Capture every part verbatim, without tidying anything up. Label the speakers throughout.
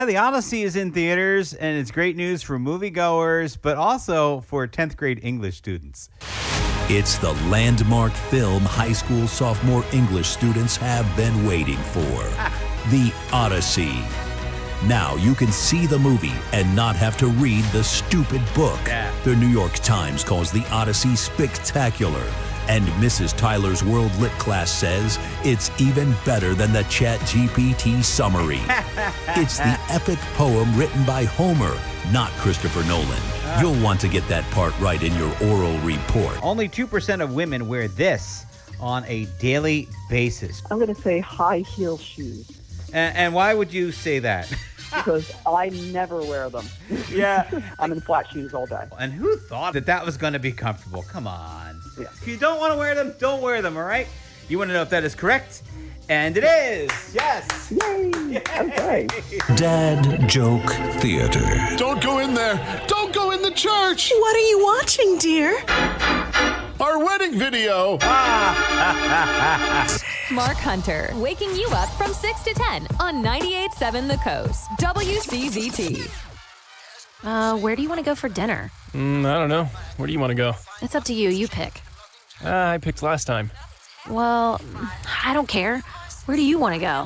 Speaker 1: The Odyssey is in theaters, and it's great news for moviegoers, but also for tenth grade English students.
Speaker 2: It's the landmark film high school sophomore English students have been waiting for. The Odyssey. Now you can see the movie and not have to read the stupid book.
Speaker 1: Yeah.
Speaker 2: The New York Times calls The Odyssey spectacular. And Missus Tyler's World Lit class says it's even better than the ChatGPT summary. It's the epic poem written by Homer, not Christopher Nolan. You'll want to get that part right in your oral report.
Speaker 1: Only two percent of women wear this on a daily basis.
Speaker 3: I'm going to say high heel shoes.
Speaker 1: And, and why would you say that?
Speaker 3: Because I never wear them.
Speaker 1: Yeah.
Speaker 3: I'm in flat shoes all day.
Speaker 1: And who thought that that was going to be comfortable? Come on.
Speaker 3: Yeah.
Speaker 1: If you don't want to wear them, don't wear them, all right? You want to know if that is correct? And it is. Yes.
Speaker 3: Yay.
Speaker 1: Yay.
Speaker 3: Okay.
Speaker 2: Dad Joke Theater.
Speaker 4: Don't go in there. Don't go in the church.
Speaker 5: What are you watching, dear?
Speaker 4: Our wedding video.
Speaker 6: Mark Hunter, waking you up from six to ten on ninety-eight point seven The Coast. W C Z T.
Speaker 7: Uh, where do you want to go for dinner?
Speaker 8: Mm, I don't know. Where do you want to go?
Speaker 7: It's up to you. You pick.
Speaker 8: Uh, I picked last time.
Speaker 7: Well, I don't care. Where do you want to go?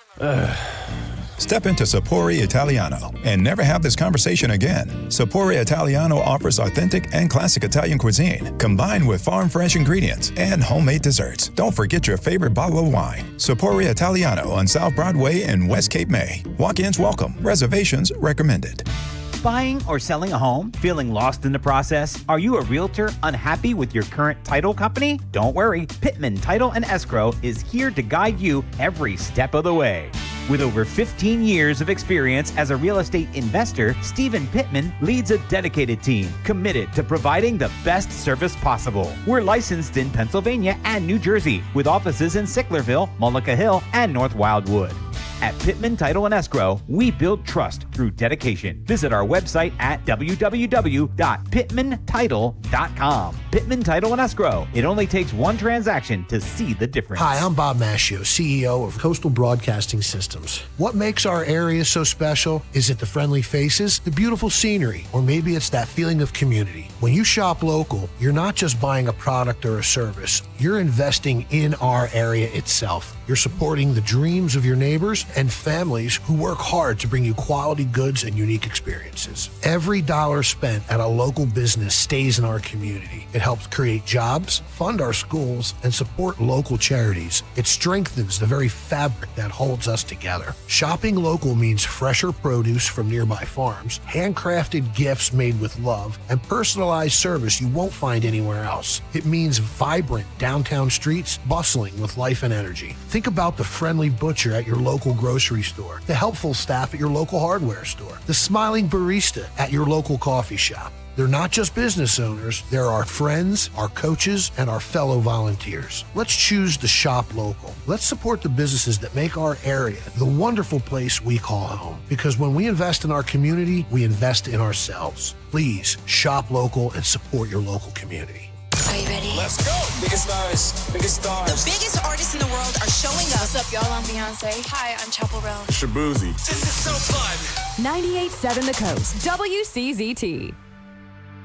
Speaker 9: Step into Sapori Italiano and never have this conversation again. Sapori Italiano offers authentic and classic Italian cuisine combined with farm-fresh ingredients and homemade desserts. Don't forget your favorite bottle of wine. Sapori Italiano on South Broadway in West Cape May. Walk-ins welcome. Reservations recommended.
Speaker 1: Buying or selling a home? Feeling lost in the process? Are you a realtor unhappy with your current title company? Don't worry. Pittman Title and Escrow is here to guide you every step of the way. With over fifteen years of experience as a real estate investor, Stephen Pittman leads a dedicated team committed to providing the best service possible. We're licensed in Pennsylvania and New Jersey, with offices in Sicklerville, Mullica Hill, and North Wildwood. At Pittman Title and Escrow, we build trust through dedication. Visit our website at w w w dot pittman title dot com. Pittman Title and Escrow. It only takes one transaction to see the difference.
Speaker 10: Hi, I'm Bob Maschio, C E O of Coastal Broadcasting Systems. What makes our area so special? Is it the friendly faces, the beautiful scenery, or maybe it's that feeling of community? When you shop local, you're not just buying a product or a service. You're investing in our area itself. You're supporting the dreams of your neighbors and families who work hard to bring you quality goods and unique experiences. Every dollar spent at a local business stays in our community. It helps create jobs, fund our schools, and support local charities. It strengthens the very fabric that holds us together. Shopping local means fresher produce from nearby farms, handcrafted gifts made with love, and personalized service you won't find anywhere else. It means vibrant downtown streets bustling with life and energy. Think about the friendly butcher at your local grocery store, the helpful staff at your local hardware store, the smiling barista at your local coffee shop. They're not just business owners, they're our friends, our coaches, and our fellow volunteers. Let's choose to shop local. Let's support the businesses that make our area the wonderful place we call home. Because when we invest in our community, we invest in ourselves. Please shop local and support your local community.
Speaker 5: Are you ready?
Speaker 4: Let's go. Biggest stars. Biggest stars.
Speaker 5: The biggest artists in the world are showing up. What's up, y'all? I'm Beyonce. Hi, I'm Chapel Roan.
Speaker 4: Shabuzi.
Speaker 6: ninety-eight point seven The Coast. W C Z T.